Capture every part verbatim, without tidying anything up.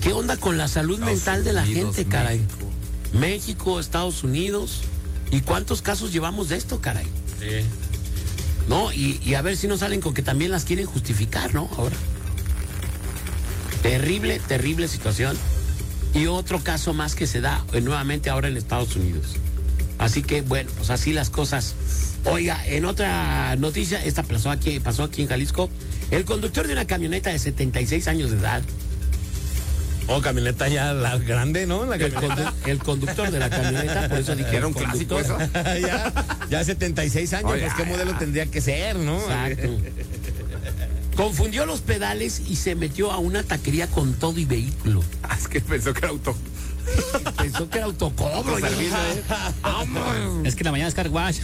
¿Qué onda con la salud Estados mental de la Unidos, gente, caray? México. México, Estados Unidos. ¿Y cuántos casos llevamos de esto, caray? Sí. No, y, y a ver si no salen con que también las quieren justificar, ¿no? Ahora. Terrible, terrible situación. Y otro caso más que se da eh, nuevamente ahora en Estados Unidos. Así que, bueno, pues así las cosas. Oiga, en otra noticia, esta pasó aquí, pasó aquí en Jalisco, el conductor de una camioneta de setenta y seis años de edad. Oh, camioneta ya la grande, ¿no? La El, camioneta. condu- el conductor de la camioneta, por eso dije. Era un conductor. clásico eso. ya, ya setenta y seis años, Oye, pues qué ya, modelo ya. tendría que ser, ¿no? Exacto. Confundió los pedales y se metió a una taquería con todo y vehículo. Ah, es que pensó que era auto. Pensó que era autocobro. ya. Servicio, ¿eh? Es que la mañana es car wash.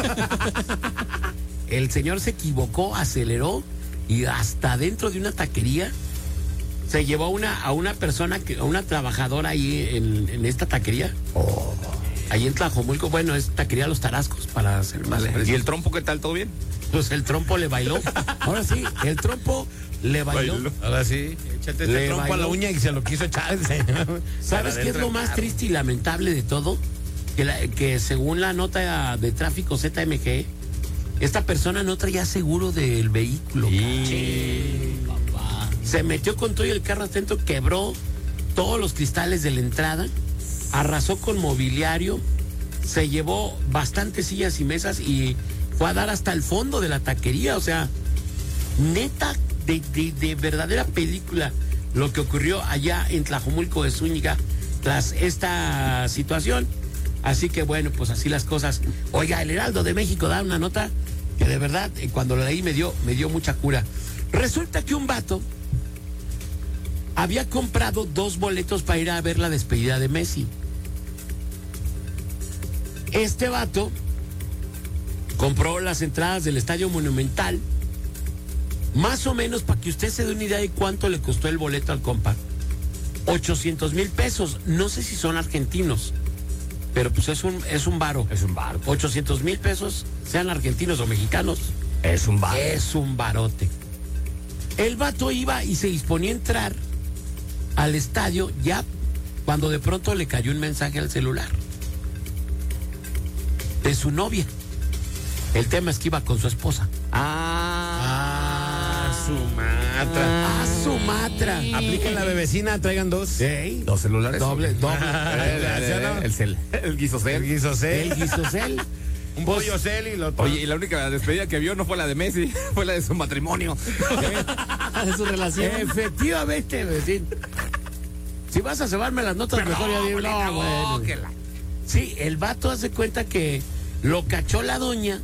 El señor se equivocó, aceleró y hasta dentro de una taquería se llevó a una, a una persona, que, a una trabajadora ahí en, en esta taquería. Ahí en Tlajomulco, bueno, es taquería Los Tarascos, para ser más ¿Y preciso. el trompo qué tal? ¿Todo bien? Pues el trompo le bailó. Ahora sí, el trompo le bailó. Bailó. Ahora sí, échate Le este trompo a la bailó. uña y se lo quiso echar el señor. ¿Sabes qué es lo más triste y lamentable de todo? Que, la- que según la nota de tráfico Z M G, esta persona no traía seguro del vehículo. Sí. Papá. Se metió con todo y el carro hasta dentro, quebró todos los cristales de la entrada, arrasó con mobiliario, se llevó bastantes sillas y mesas y fue a dar hasta el fondo de la taquería. O sea, neta, de, de, de verdadera película lo que ocurrió allá en Tlajomulco de Zúñiga tras esta situación. Así que bueno, pues así las cosas. Oiga, el Heraldo de México da una nota que de verdad, eh, cuando la leí me dio, me dio mucha cura. Resulta que un vato había comprado dos boletos para ir a ver la despedida de Messi. Este vato compró las entradas del Estadio Monumental, más o menos para que usted se dé una idea de cuánto le costó el boleto al compa. ochocientos mil pesos, no sé si son argentinos, pero pues es un, es un varo. Es un bar. ochocientos mil pesos, sean argentinos o mexicanos, Es un bar. es un barote. El vato iba y se disponía a entrar al estadio ya cuando de pronto le cayó un mensaje al celular de su novia. El tema es que iba con su esposa. Ah, Sumatra. ¡Ah, Sumatra! Apliquen la bebecina, traigan dos. Ey, Dos celulares. doble, doble. El, el, el, el guisocel. El guisocel. El guisocel. Un pollo cel y lo otro. Oye, y la única despedida que vio no fue la de Messi, fue la de su matrimonio. De su relación. Efectivamente, vecino. Si vas a cebarme las notas, mejor ya digo, no, bueno. Sí, el vato hace cuenta que lo cachó la doña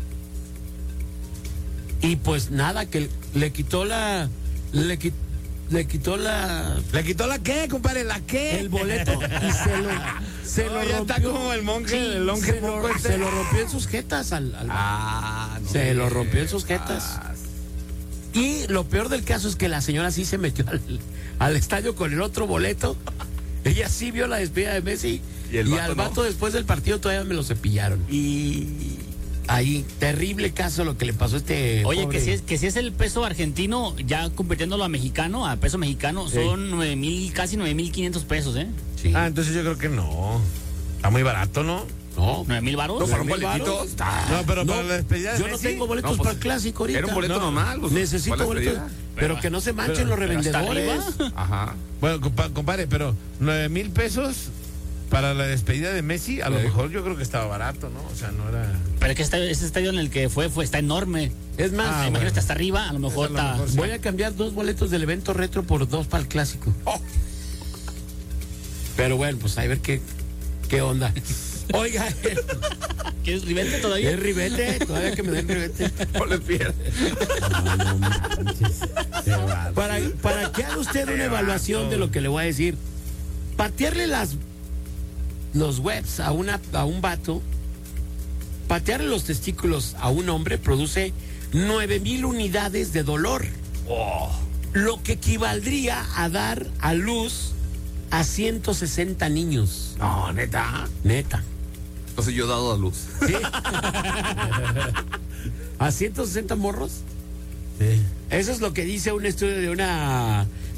y pues nada, que le quitó la... Le, qui- le quitó la... ¿Le quitó la qué, compadre? ¿La qué? el boleto y se lo... Se No, lo ya rompió. está como el monje, el longe se, lo, poco este. se lo rompió en sus jetas al... al- Ah, no. Se lo rompió en sus jetas. Y lo peor del caso es que la señora sí se metió al, al estadio con el otro boleto. Ella sí vio la despedida de Messi. Y el Y, vato al no. vato después del partido todavía me lo cepillaron. Y Ahí, terrible caso lo que le pasó a este. Oye, pobre- que si, es, que si es el peso argentino, ya convirtiéndolo a mexicano, a peso mexicano, son nueve mil, casi nueve mil quinientos pesos, ¿eh? Sí. Ah, entonces yo creo que no. Está muy barato, ¿no? no. nueve mil varos. no, para un mil boletito. varos. está- No, pero No, para la despedida de yo no Messi, tengo boletos No, pues, para el clásico ahorita. Era un boleto No, normal. pues, Necesito fue la boletos. despedida. Pero que no se manchen pero- los pero hasta revendedores. arriba. Ajá. Bueno, compa- compadre, pero nueve mil pesos para la despedida de Messi, a lo Sí. mejor yo creo que estaba barato, ¿no? O sea, no era... Pero es que este, ese estadio en el que fue, fue está enorme. Es más, Ah, Me bueno. imagino que hasta arriba, a lo mejor Eso a lo está. mejor sí. voy a cambiar dos boletos del evento retro por dos para el clásico. Pero bueno, pues a ver qué, qué onda. Oiga, ¿Quieres ribete todavía? ¿es ribete? Todavía que me den ribete. No le pierdas. Para, para que haga usted una evaluación de lo que le voy a decir. Patearle las los webs a una a un vato, patearle los testículos a un hombre produce nueve mil unidades de dolor. Lo que equivaldría a dar a luz a ciento sesenta niños. No, neta. Neta. Entonces yo he dado a luz. ¿Sí? ¿A ciento sesenta morros? Sí. Eso es lo que dice un estudio de una